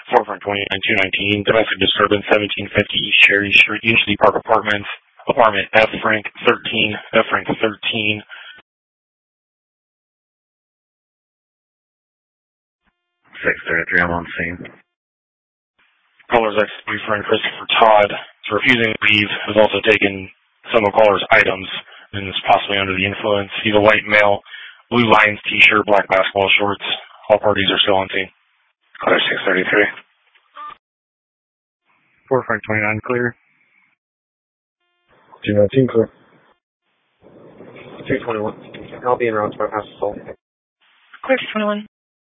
Forefront 29-219, domestic disturbance 1750 East Cherry Street, Unity Park Apartments, apartment F. Frank 13, F. Frank 13. 633, I'm on scene. Caller's ex-boyfriend Christopher Todd is refusing to leave, has also taken some of caller's items and is possibly under the influence. He's a white male, blue Lions t-shirt, black basketball shorts. All parties are still on scene. Caller 633. Forefront 29 clear. 219 clear. 221. I'll be in route to my house. Clear 221.